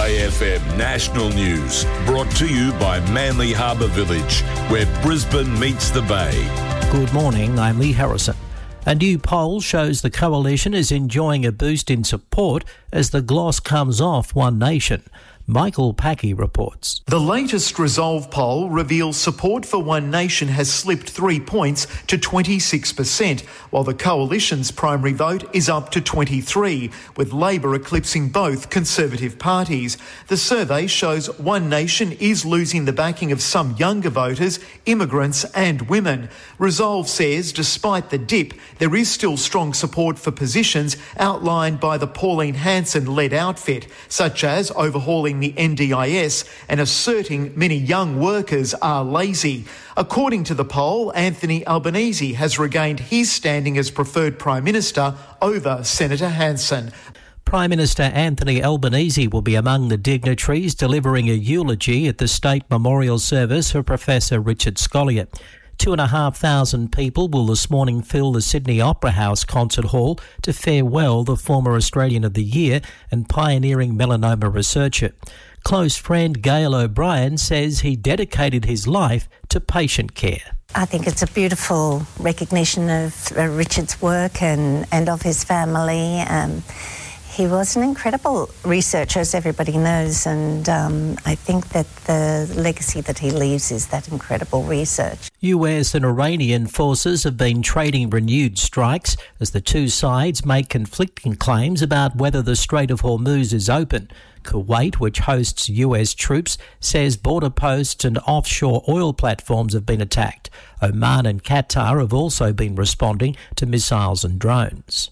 Bay FM National News, brought to you by Manly Harbour Village, where Brisbane meets the Bay. Good morning, I'm Lee Harrison. A new poll shows the coalition is enjoying a boost in support as the gloss comes off One Nation. Michael Packey reports. The latest Resolve poll reveals support for One Nation has slipped 3 points to 26%, while the Coalition's primary vote is up to 23%, with Labor eclipsing both Conservative parties. The survey shows One Nation is losing the backing of some younger voters, immigrants and women. Resolve says despite the dip, there is still strong support for positions outlined by the Pauline Hanson-led outfit, such as overhauling the NDIS and asserting many young workers are lazy. According to the poll, Anthony Albanese has regained his standing as preferred Prime Minister over Senator Hanson. Prime Minister Anthony Albanese will be among the dignitaries delivering a eulogy at the State Memorial Service for Professor Richard Scolyer. 2,500 people will this morning fill the Sydney Opera House Concert Hall to farewell the former Australian of the Year and pioneering melanoma researcher. Close friend Gail O'Brien says he dedicated his life to patient care. I think it's a beautiful recognition of Richard's work and of his family. He was an incredible researcher, as everybody knows, and I think that the legacy that he leaves is that incredible research. US and Iranian forces have been trading renewed strikes as the two sides make conflicting claims about whether the Strait of Hormuz is open. Kuwait, which hosts US troops, says border posts and offshore oil platforms have been attacked. Oman and Qatar have also been responding to missiles and drones.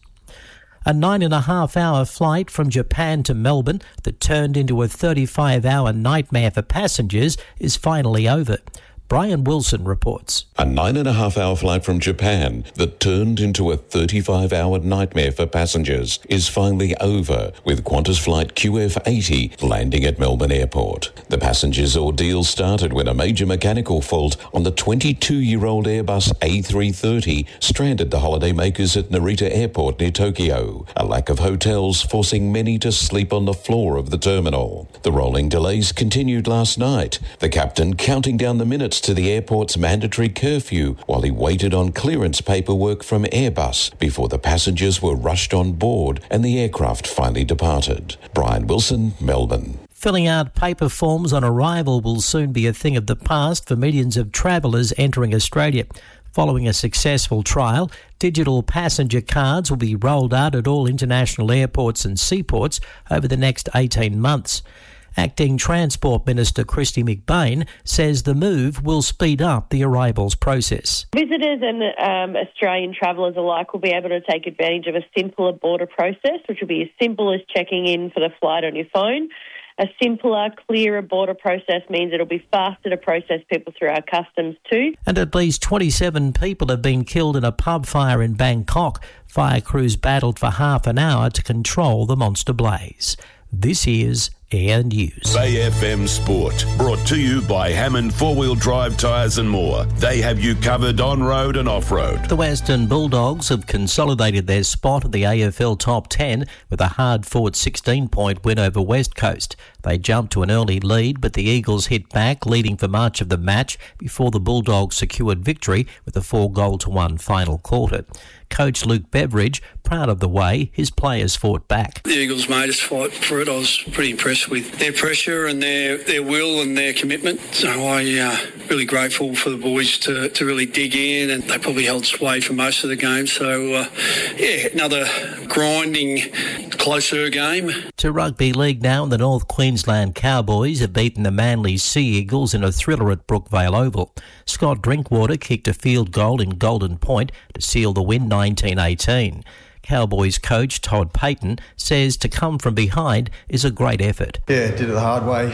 A 9.5-hour flight from Japan to Melbourne that turned into a 35-hour nightmare for passengers is finally over. Brian Wilson reports. A 9.5-hour flight from Japan that turned into a 35-hour nightmare for passengers is finally over, with Qantas flight QF80 landing at Melbourne Airport. The passengers' ordeal started when a major mechanical fault on the 22-year-old Airbus A330 stranded the holidaymakers at Narita Airport near Tokyo, a lack of hotels forcing many to sleep on the floor of the terminal. The rolling delays continued last night, the captain counting down the minutes to the airport's mandatory curfew while he waited on clearance paperwork from Airbus before the passengers were rushed on board and the aircraft finally departed. Brian Wilson, Melbourne. Filling out paper forms on arrival will soon be a thing of the past for millions of travellers entering Australia. Following a successful trial, digital passenger cards will be rolled out at all international airports and seaports over the next 18 months. Acting Transport Minister Kristy McBain says the move will speed up the arrivals process. Visitors and Australian travellers alike will be able to take advantage of a simpler border process, which will be as simple as checking in for the flight on your phone. A simpler, clearer border process means it'll be faster to process people through our customs too. And at least 27 people have been killed in a pub fire in Bangkok. Fire crews battled for half an hour to control the monster blaze. This is Air News. Bay FM Sport, brought to you by Hammond 4-Wheel Drive Tyres and More. They have you covered on-road and off-road. The Western Bulldogs have consolidated their spot in the AFL Top 10 with a hard-fought 16-point win over West Coast. They jumped to an early lead, but the Eagles hit back, leading for much of the match before the Bulldogs secured victory with a 4-1 final quarter. Coach Luke Beveridge, proud of the way his players fought back. The Eagles made us fight for it. I was pretty impressed with their pressure and their will and their commitment. So I'm really grateful for the boys to really dig in, and they probably held sway for most of the game. So, another grinding, closer game. To rugby league now, the North Queensland Cowboys have beaten the Manly Sea Eagles in a thriller at Brookvale Oval. Scott Drinkwater kicked a field goal in Golden Point to seal the win 19-18. Cowboys coach Todd Payton says to come from behind is a great effort. Yeah, did it the hard way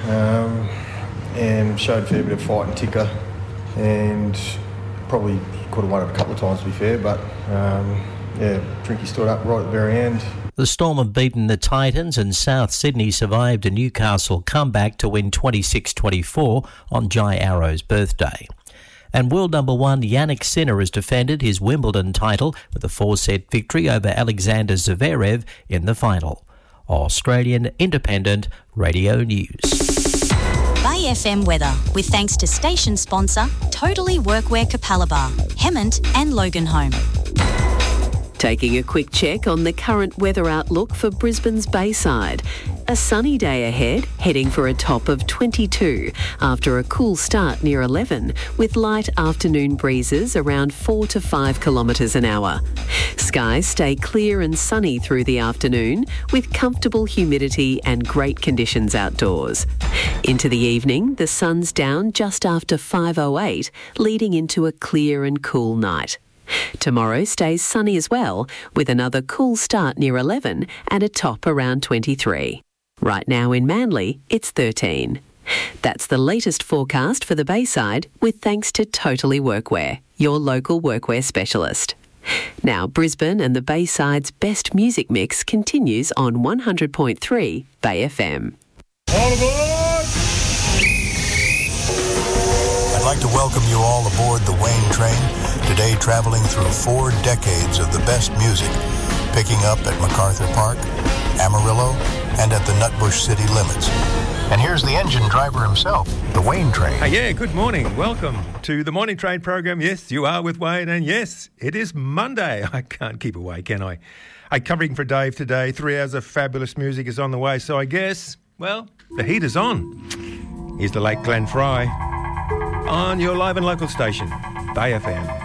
and showed a fair bit of fight and ticker, and probably could have won it a couple of times to be fair, but Drinky stood up right at the very end. The Storm have beaten the Titans and South Sydney survived a Newcastle comeback to win 26-24 on Jai Arrow's birthday. And world number one Jannik Sinner has defended his Wimbledon title with a 4-set victory over Alexander Zverev in the final. Australian Independent Radio News. Bay FM weather, with thanks to station sponsor Totally Workwear Capalaba, Hemmant and Loganholme. Taking a quick check on the current weather outlook for Brisbane's Bayside. A sunny day ahead, heading for a top of 22 after a cool start near 11, with light afternoon breezes around 4 to 5 kilometres an hour. Skies stay clear and sunny through the afternoon, with comfortable humidity and great conditions outdoors. Into the evening, the sun's down just after 5:08, leading into a clear and cool night. Tomorrow stays sunny as well, with another cool start near 11 and a top around 23. Right now in Manly, it's 13. That's the latest forecast for the Bayside, with thanks to Totally Workwear, your local workwear specialist. Now Brisbane and the Bayside's best music mix continues on 100.3 Bay FM. All aboard! I'd like to welcome you all aboard the Wayne train, today travelling through 4 decades of the best music, picking up at MacArthur Park, Amarillo, and at the Nutbush city limits. And here's the engine driver himself, the Wayne train. Good morning. Welcome to the Morning Train program. Yes, you are with Wayne, and yes, it is Monday. I can't keep away, can I? Covering for Dave today. 3 hours of fabulous music is on the way, so I guess, well, the heat is on. Here's the late Glenn Fry on your live and local station, Bay FM.